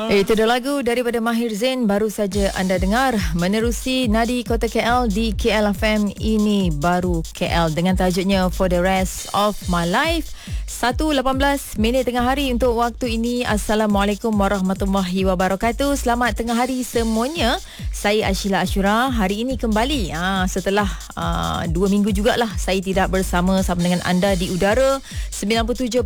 Itu adalah lagu daripada Mahir Zain baru saja anda dengar menerusi Nadi Kota KL di KL FM Ini Baru KL dengan tajuknya For the Rest of My Life. 1:18 tengah hari untuk waktu ini. Assalamualaikum warahmatullahi wabarakatuh. Selamat tengah hari semuanya. Saya Ashila Ashura. Hari ini kembali setelah 2 minggu jugalah saya tidak bersama-sama dengan anda di udara 97.2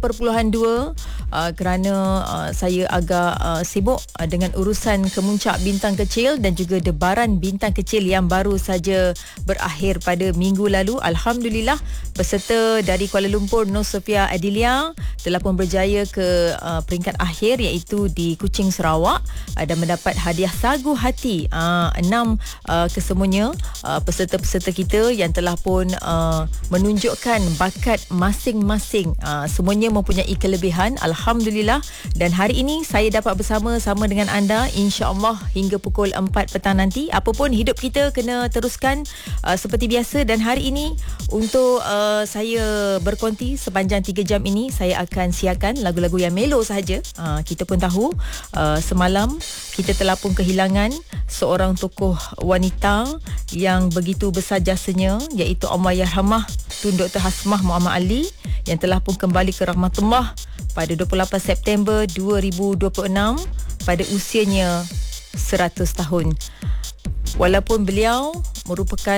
kerana saya agak sibuk dengan urusan kemuncak bintang kecil dan juga debaran bintang kecil yang baru saja berakhir pada minggu lalu. Alhamdulillah, peserta dari Kuala Lumpur Nur Sofia Adilia telah pun berjaya ke peringkat akhir iaitu di Kuching, Sarawak dan mendapat hadiah sagu hati 6 kesemuanya peserta-peserta kita yang telah pun menunjukkan bakat masing-masing. Semuanya mempunyai kelebihan, alhamdulillah, dan hari ini saya dapat bersama-sama dengan anda insya-Allah hingga pukul 4 petang nanti. Apapun hidup kita kena teruskan seperti biasa, dan hari ini untuk saya berkonti sepanjang 3 jam ini saya akan siarkan lagu-lagu yang melo sahaja. Kita pun tahu semalam kita telah pun kehilangan seorang tokoh wanita yang begitu besar jasanya, iaitu Allahyarhamah Tun Dr. Hasmah Muhammad Ali yang telah pun kembali ke rahmatullah pada 28 September 2026 pada usianya 100 tahun. Walaupun beliau merupakan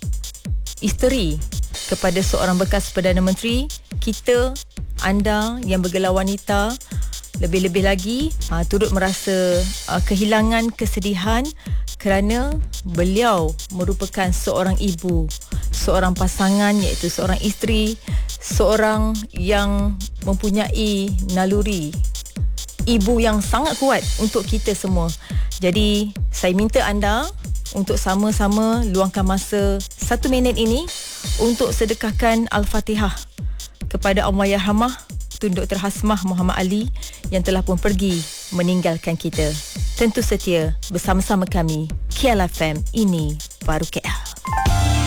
isteri kepada seorang bekas Perdana Menteri, kita, anda yang bergelar wanita, lebih-lebih lagi turut merasa kehilangan kesedihan kerana beliau merupakan seorang ibu, seorang pasangan iaitu seorang isteri, seorang yang mempunyai naluri ibu yang sangat kuat untuk kita semua. Jadi saya minta anda untuk sama-sama luangkan masa 1 minit ini untuk sedekahkan Al-Fatihah kepada Allahyarhamah Tun Dr. Hasmah Muhammad Ali yang telah pun pergi meninggalkan kita. Tentu setia bersama-sama kami KL FM Ini Baru KL.